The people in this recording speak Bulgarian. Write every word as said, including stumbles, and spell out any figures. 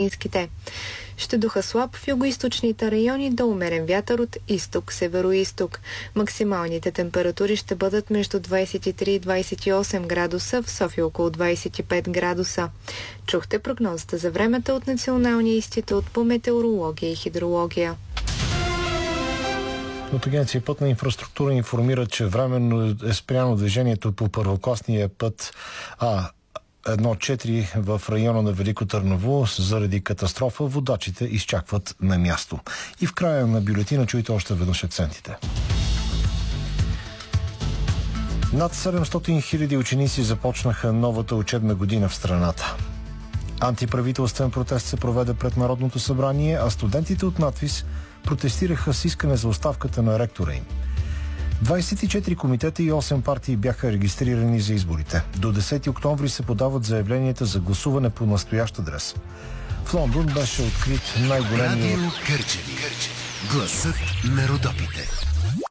планинските. Ще духа слаб в югоизточните райони до умерен вятър от изток, северо-изток. Максималните температури ще бъдат между двадесет и три и двадесет и осем градуса, в София около двадесет и пет градуса. Чухте прогнозата за времето от Националния институт по метеорология и хидрология. От Агенция Пътна инфраструктура информира, че временно е спряно движението по първокласния път А едно четири в района на Велико Търново заради катастрофа. Водачите изчакват на място. И в края на бюлетина чуйте още веднъж акцентите. Над седемстотин хиляди ученици започнаха новата учебна година в страната. Антиправителствен протест се проведе пред Народното събрание, а студентите от надвис протестираха с искане за оставката на ректора им. двадесет и четири комитета и осем партии бяха регистрирани за изборите. До десети октомври се подават заявленията за гласуване по настоящ адрес. В Лондон беше открит най-големият... Радио Кърджали. Гласът на Родопите.